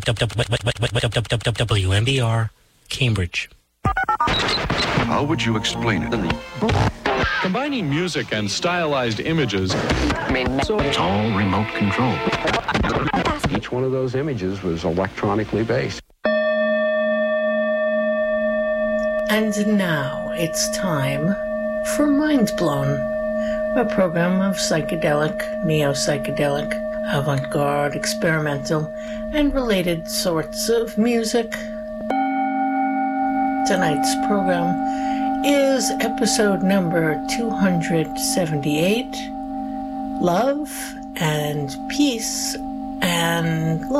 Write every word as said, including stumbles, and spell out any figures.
W M B R, Cambridge. How would you explain it? Combining music and stylized images. I mean, so it's all remote control. Each one of those images was electronically based. And now it's time for Mind Blown, a program of psychedelic, neo-psychedelic, avant-garde, experimental, and related sorts of music. Tonight's program is episode number two hundred seventy-eight, Love and Peace and Love.